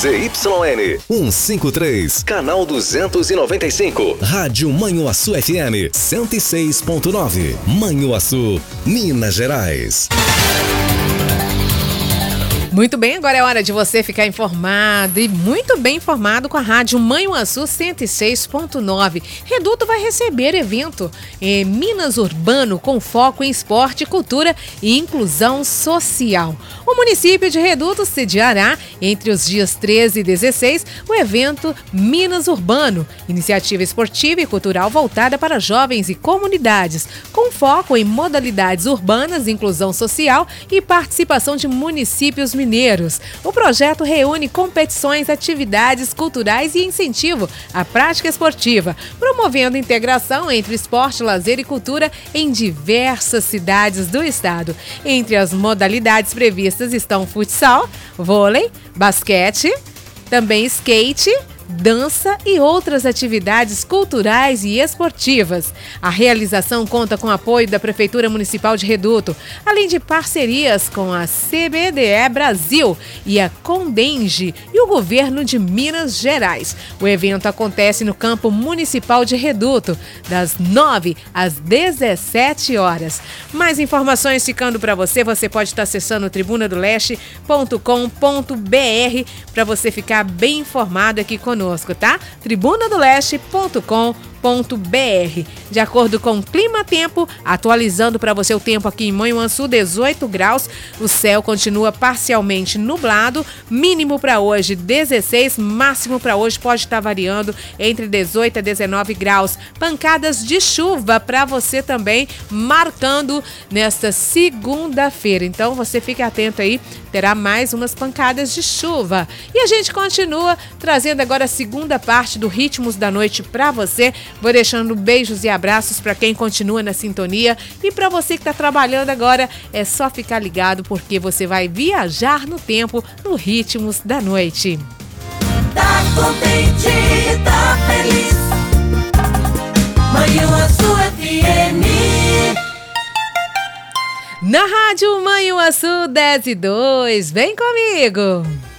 ZYN 153, canal 295. Rádio Manhuaçu FM 106.9. Manhuaçu, Minas Gerais. Muito bem, agora é hora de você ficar informado e muito bem informado com a Rádio Manhuaçu 106.9. Reduto vai receber evento em Minas Urbano com foco em esporte, cultura e inclusão social. O município de Reduto sediará entre os dias 13 e 16 o evento Minas Urbano, iniciativa esportiva e cultural voltada para jovens e comunidades, com foco em modalidades urbanas, inclusão social e participação de municípios mineiros. O projeto reúne competições, atividades culturais e incentivo à prática esportiva, promovendo integração entre esporte, lazer e cultura em diversas cidades do estado. Entre as modalidades previstas estão futsal, vôlei, basquete, também skate, dança e outras atividades culturais e esportivas. A realização conta com apoio da Prefeitura Municipal de Reduto, além de parcerias com a CBDE Brasil e a Condenge e o Governo de Minas Gerais. O evento acontece no Campo Municipal de Reduto, das 9 às 17 horas. Mais informações ficando para você, você pode estar acessando tribunadoleste.com.br para você ficar bem informado aqui conosco, tá? tribunadoleste.com.br. De acordo com o Clima-Tempo, atualizando para você o tempo aqui em Manhuaçu, 18 graus, o céu continua parcialmente nublado, mínimo para hoje 16, máximo para hoje pode estar variando entre 18 a 19 graus. Pancadas de chuva para você também, marcando nesta segunda-feira. Então você fique atento aí, terá mais umas pancadas de chuva. E a gente continua trazendo agora a segunda parte do Ritmos da Noite para você. Vou deixando beijos e abraços para quem continua na sintonia. E para você que está trabalhando agora, é só ficar ligado porque você vai viajar no tempo no Ritmos da Noite. Tá contente, tá feliz. Manhuaçu FM. Na Rádio Manhuaçu 10 e 2, vem comigo!